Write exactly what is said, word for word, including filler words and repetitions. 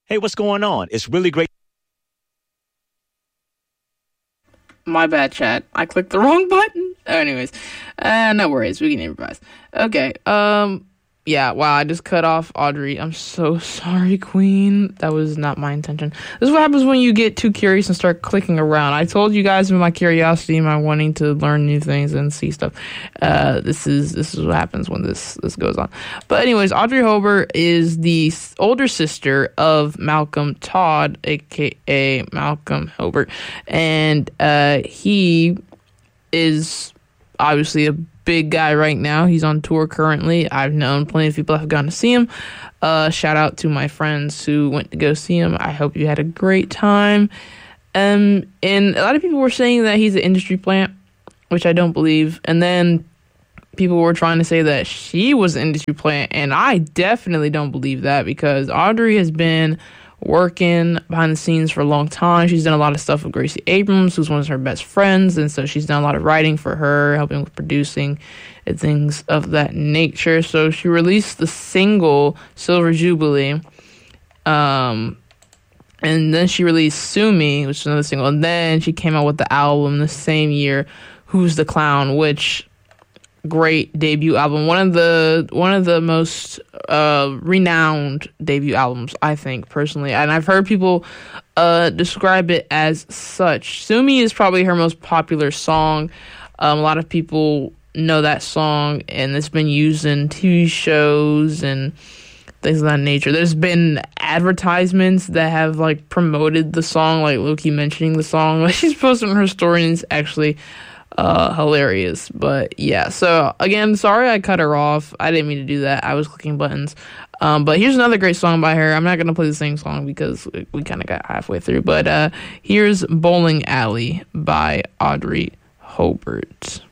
Hey, what's going on? It's really great. My bad, chat. I clicked the wrong button. Anyways, uh, no worries. We can improvise. Okay. Um. Yeah. Wow. I just cut off Audrey. I'm so sorry, Queen. That was not my intention. This is what happens when you get too curious and start clicking around. I told you guys my curiosity and my wanting to learn new things and see stuff. Uh, this is this is what happens when this this goes on. But anyways, Audrey Hobart is the older sister of Malcolm Todd, aka Malcolm Hobart, and uh, he is obviously a big guy right now. He's on tour currently. I've known plenty of people that have gone to see him. Uh, shout out to my friends who went to go see him. I hope you had a great time. Um, and a lot of people were saying that he's an industry plant, which I don't believe. And then people were trying to say that she was an industry plant, and I definitely don't believe that, because Audrey has been working behind the scenes for a long time. She's done a lot of stuff with Gracie Abrams, who's one of her best friends, and so she's done a lot of writing for her, helping with producing and things of that nature. So she released the single Silver Jubilee, um, and then she released Sue Me, which is another single, and then she came out with the album the same year, Who's the Clown, which great debut album, one of the one of the most uh renowned debut albums, I think, personally, and I've heard people uh describe it as such. Sue Me is probably her most popular song. Um, a lot of people know that song, and it's been used in T V shows and things of that nature. There's been advertisements that have like promoted the song, like Loki mentioning the song. Like, she's posted on her story, and it's actually uh hilarious. But yeah, so again, sorry I cut her off. I didn't mean to do that. I was clicking buttons. Um but here's another great song by her. I'm not gonna play the same song because we, we kind of got halfway through, but uh here's Bowling Alley by Audrey Hobart.